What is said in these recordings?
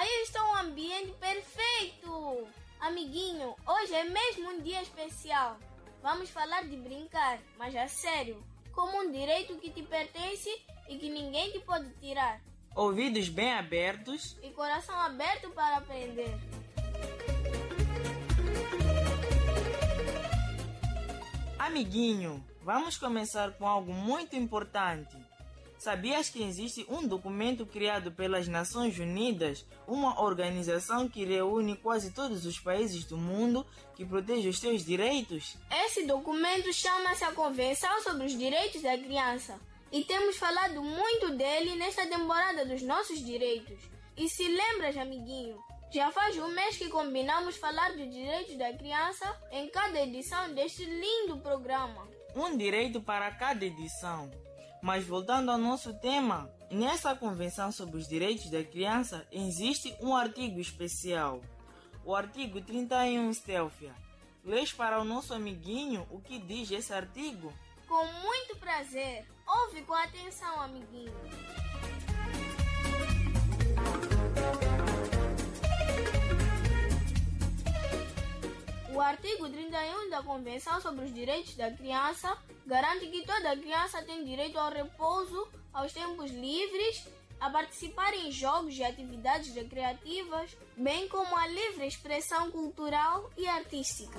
Aí está um ambiente perfeito! Amiguinho, hoje é mesmo um dia especial. Vamos falar de brincar, mas a sério, como um direito que te pertence e que ninguém te pode tirar. Ouvidos bem abertos E coração aberto para aprender. Amiguinho, vamos começar com algo muito importante. Sabias que existe um documento criado pelas Nações Unidas, uma organização que reúne quase todos os países do mundo que protege os seus direitos? Esse documento chama-se a Convenção sobre os Direitos da Criança e temos falado muito dele nesta temporada dos nossos direitos. E se lembras, amiguinho, já faz um mês que combinamos falar dos direitos da criança em cada edição deste lindo programa. Um direito para cada edição. Mas voltando ao nosso tema, nessa Convenção sobre os Direitos da Criança existe um artigo especial. O artigo 31, Stélfia. Lês para o nosso amiguinho o que diz esse artigo? Com muito prazer. Ouve com atenção, amiguinho. O artigo 31 da Convenção sobre os Direitos da Criança garante que toda criança tem direito ao repouso, aos tempos livres, a participar em jogos e atividades recreativas, bem como a livre expressão cultural e artística.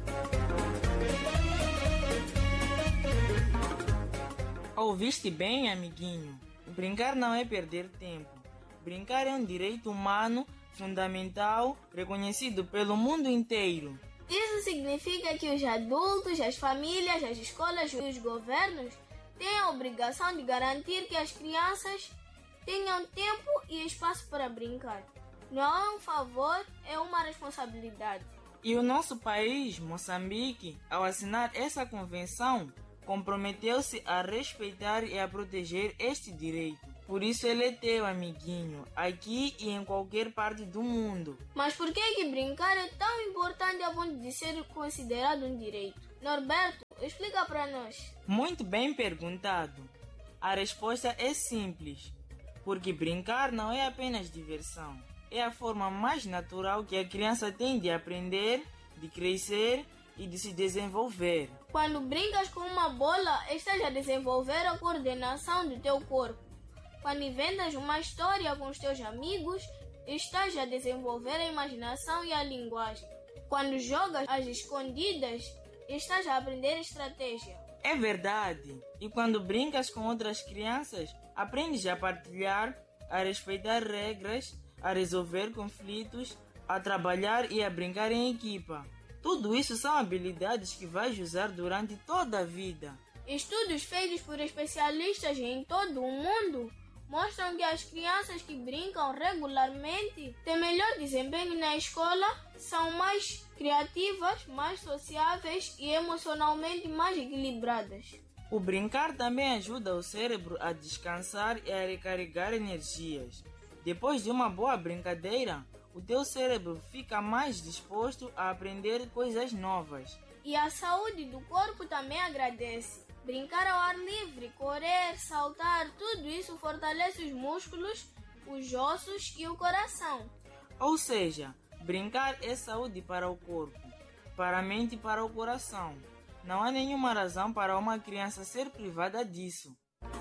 Ouviste bem, amiguinho? Brincar não é perder tempo. Brincar é um direito humano fundamental, reconhecido pelo mundo inteiro. Isso significa que os adultos, as famílias, as escolas e os governos têm a obrigação de garantir que as crianças tenham tempo e espaço para brincar. Não é um favor, é uma responsabilidade. E o nosso país, Moçambique, ao assinar essa convenção, comprometeu-se a respeitar e a proteger este direito. Por isso ele é teu, amiguinho, aqui e em qualquer parte do mundo. Mas por que brincar é tão importante a ponto de ser considerado um direito? Norberto, explica para nós. Muito bem perguntado. A resposta é simples. Porque brincar não é apenas diversão. É a forma mais natural que a criança tem de aprender, de crescer e de se desenvolver. Quando brincas com uma bola, estás a desenvolver a coordenação do teu corpo. Quando inventas uma história com os teus amigos, estás a desenvolver a imaginação e a linguagem. Quando jogas às escondidas, estás a aprender estratégia. É verdade. E quando brincas com outras crianças, aprendes a partilhar, a respeitar regras, a resolver conflitos, a trabalhar e a brincar em equipa. Tudo isso são habilidades que vais usar durante toda a vida. Estudos feitos por especialistas em todo o mundo mostram que as crianças que brincam regularmente têm melhor desempenho na escola, são mais criativas, mais sociáveis e emocionalmente mais equilibradas. O brincar também ajuda o cérebro a descansar e a recarregar energias. Depois de uma boa brincadeira, o teu cérebro fica mais disposto a aprender coisas novas. E a saúde do corpo também agradece. Brincar ao ar livre, correr, saltar, tudo isso fortalece os músculos, os ossos e o coração. Ou seja, brincar é saúde para o corpo, para a mente e para o coração. Não há nenhuma razão para uma criança ser privada disso.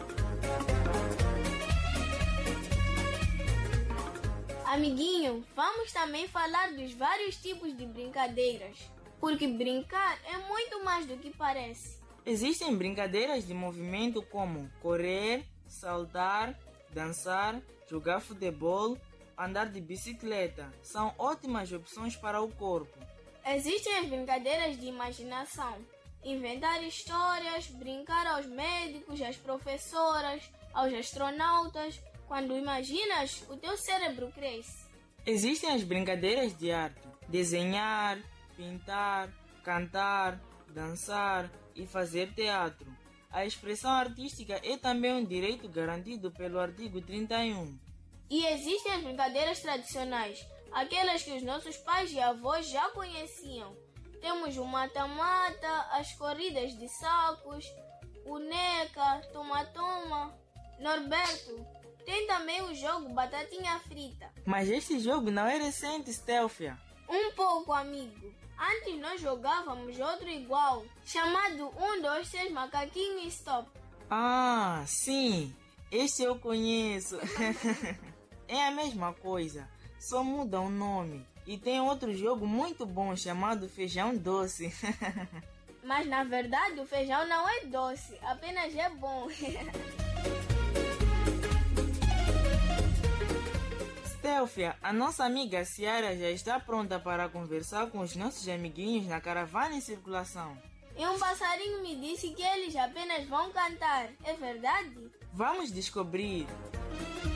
Amiguinho, vamos também falar dos vários tipos de brincadeiras, porque brincar é muito mais do que parece. Existem brincadeiras de movimento como correr, saltar, dançar, jogar futebol, andar de bicicleta. São ótimas opções para o corpo. Existem as brincadeiras de imaginação. Inventar histórias, brincar aos médicos, às professoras, aos astronautas. Quando imaginas, o teu cérebro cresce. Existem as brincadeiras de arte. Desenhar, pintar, cantar, dançar e fazer teatro. A expressão artística é também um direito garantido pelo artigo 31. E existem as brincadeiras tradicionais, aquelas que os nossos pais e avós já conheciam. Temos o mata-mata, as corridas de sacos, o neca, toma-toma. Norberto, Tem também o jogo Batatinha Frita. Mas este jogo não é recente, Stélfia. Um pouco, amigo. Antes nós jogávamos outro igual, chamado 1, 2, 3 Macaquinho e Stop. Ah, sim. Este eu conheço. É a mesma coisa, só muda o nome. E tem outro jogo muito bom chamado Feijão Doce. Mas na verdade o feijão não é doce, apenas é bom. Stélfia, a nossa amiga Ciara já está pronta para conversar com os nossos amiguinhos na caravana em circulação. E um passarinho me disse que eles apenas vão cantar, é verdade? Vamos descobrir.